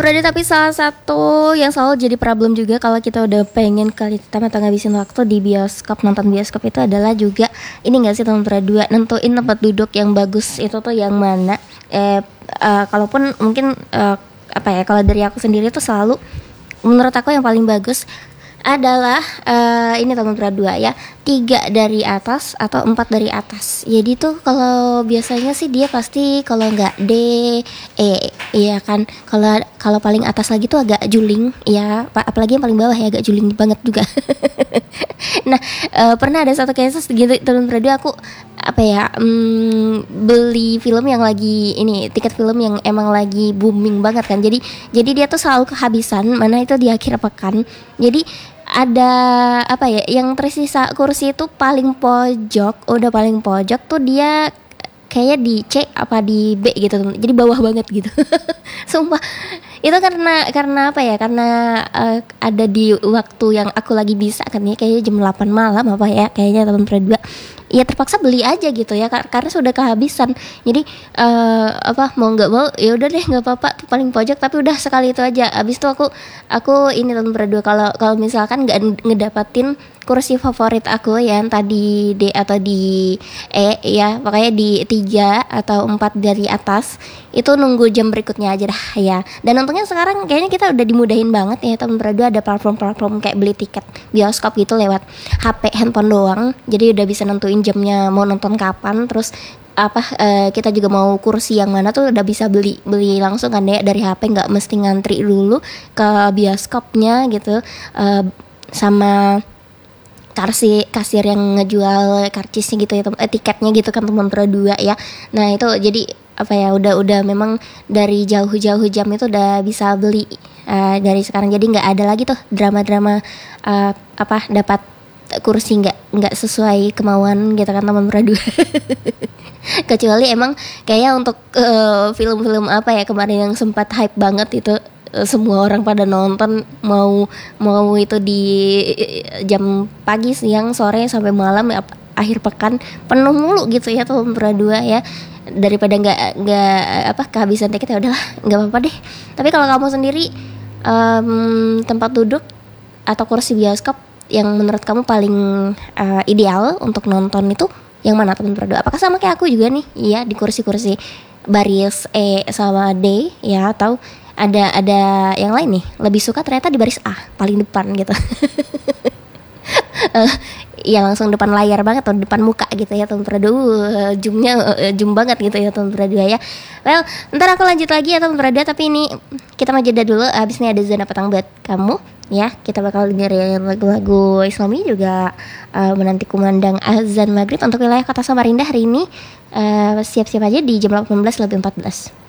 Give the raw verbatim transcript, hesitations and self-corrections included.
Berarti tapi salah satu yang selalu jadi problem juga kalau kita udah pengen quality time atau ngabisin waktu di bioskop, nonton bioskop itu adalah juga ini nggak sih teman berdua, nentuin tempat duduk yang bagus itu tuh yang mana. Eh, uh, kalaupun mungkin uh, apa ya, kalau dari aku sendiri tuh selalu menurut aku yang paling bagus adalah uh, ini teman berdua ya, tiga dari atas atau empat dari atas. Jadi tuh kalau biasanya sih dia pasti kalau nggak D, E, iya kan. Kalau kalau paling atas lagi tuh agak juling, ya. Apalagi yang paling bawah ya agak juling banget juga. Nah, uh, pernah ada satu kasus gitu teman berdua, aku apa ya um, beli film yang lagi ini tiket film yang emang lagi booming banget kan. Jadi jadi dia tuh selalu kehabisan, mana itu di akhir pekan. Jadi ada apa ya, yang tersisa kursi itu paling pojok, udah paling pojok tuh dia kayaknya di C apa di B gitu, jadi bawah banget gitu. Sumpah itu karena karena apa ya, karena uh, ada di waktu yang aku lagi bisa kan ya, kayaknya jam delapan malam apa ya, kayaknya teman berdua ya terpaksa beli aja gitu ya, karena sudah kehabisan. Jadi uh, apa mau nggak mau ya udah deh, nggak apa-apa tuh paling pojok, tapi udah sekali itu aja. Abis itu aku aku ini teman berdua, kalau kalau misalkan nggak ngedapatin kursi favorit aku yang tadi D atau di E ya, makanya di tiga atau empat dari atas itu nunggu jam berikutnya aja dah ya. Dan untungnya sekarang kayaknya kita udah dimudahin banget ya teman berdua, ada platform-platform kayak beli tiket bioskop gitu lewat H P handphone doang. Jadi udah bisa nentuin jamnya mau nonton kapan, terus apa uh, kita juga mau kursi yang mana tuh udah bisa beli beli langsung kan ya dari H P, nggak mesti ngantri dulu ke bioskopnya gitu. Uh, sama kasir kasir yang ngejual karcisnya gitu ya, eh, tiketnya gitu kan teman berdua ya. Nah itu jadi apa ya, udah udah memang dari jauh-jauh jam itu udah bisa beli uh, dari sekarang. Jadi nggak ada lagi tuh drama-drama uh, apa dapat kursi nggak nggak sesuai kemauan gitu kan teman berdua. Kecuali emang kayaknya untuk uh, film-film apa ya kemarin yang sempat hype banget itu, semua orang pada nonton, mau mau itu di jam pagi, siang, sore sampai malam ya, akhir pekan penuh mulu gitu ya teman berdua ya. Daripada nggak nggak apa kehabisan tiket, ya udahlah nggak apa-apa deh. Tapi kalau kamu sendiri um, tempat duduk atau kursi bioskop yang menurut kamu paling uh, ideal untuk nonton itu yang mana teman berdua? Apakah sama kayak aku juga nih? Iya, di kursi-kursi baris E sama D ya, atau ada ada yang lain nih, lebih suka ternyata di baris A paling depan gitu. uh, ya langsung depan layar banget atau depan muka gitu ya teman berdua, uh, zoomnya uh, zoom banget gitu ya teman berdua ya. Well, ntar aku lanjut lagi ya teman berdua, tapi ini kita mau jeda dulu. Abis ini ada zona petang buat kamu ya, kita bakal dengerin lagu-lagu Islami juga uh, menanti kumandang azan maghrib untuk wilayah Kota Samarinda hari ini. Uh, siap-siap aja di jam delapan belas lebih empat belas.